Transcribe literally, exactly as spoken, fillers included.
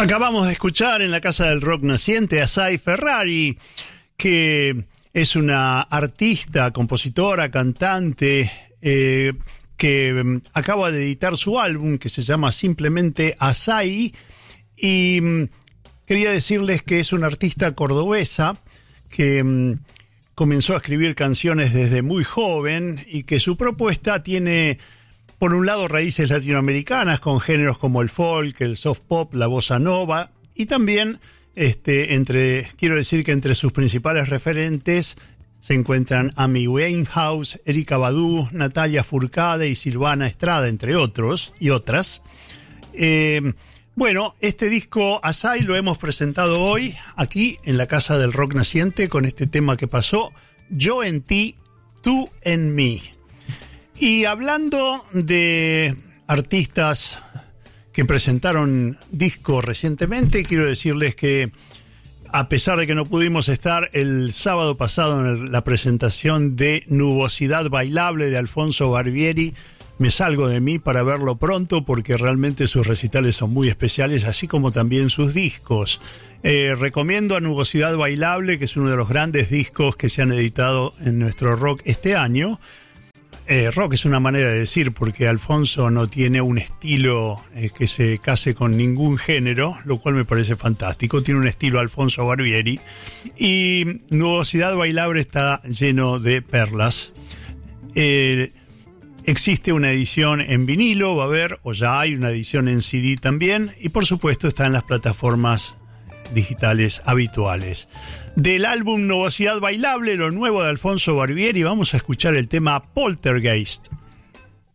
Acabamos de escuchar en la Casa del Rock Naciente a Sai Ferrari, que es una artista, compositora, cantante, eh, que acaba de editar su álbum que se llama simplemente Asai, y mm, quería decirles que es una artista cordobesa que mm, comenzó a escribir canciones desde muy joven y que su propuesta tiene, por un lado, raíces latinoamericanas con géneros como el folk, el soft pop, la bossa nova, y también, este, entre, quiero decir que entre sus principales referentes se encuentran Amy Winehouse, Erykah Badu, Natalia Furcade y Silvana Estrada, entre otros y otras. Eh, bueno, este disco Asai lo hemos presentado hoy aquí en la Casa del Rock Naciente con este tema que pasó, Yo en ti, tú en mí. Y hablando de artistas que presentaron discos recientemente, quiero decirles que a pesar de que no pudimos estar el sábado pasado en el, la presentación de Nubosidad Bailable de Alfonso Barbieri, me salgo de mí para verlo pronto porque realmente sus recitales son muy especiales, así como también sus discos. Eh, recomiendo a Nubosidad Bailable, que es uno de los grandes discos que se han editado en nuestro rock este año. Eh, rock es una manera de decir, porque Alfonso no tiene un estilo eh, que se case con ningún género, lo cual me parece fantástico. Tiene un estilo Alfonso Barbieri. Y Nubosidad Bailable está lleno de perlas. Eh, existe una edición en vinilo, va a haber, o ya hay una edición en C D también. Y por supuesto está en las plataformas digitales habituales. Del álbum Nubosidad Bailable, lo nuevo de Alfonso Barbieri, vamos a escuchar el tema Poltergeist.